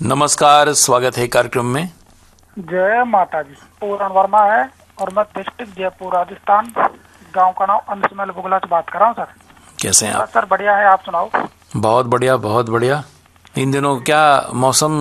नमस्कार, स्वागत है कार्यक्रम में। जय माता जी। पूरण वर्मा है और मैं डिस्ट्रिक्ट जयपुर राजस्थान, गांव का नाम अंशमल बुगला से बात कर रहा हूँ सर। कैसे हैं आप? सर बढ़िया है, आप सुनाओ। बहुत बढ़िया, बहुत बढ़िया। इन दिनों क्या मौसम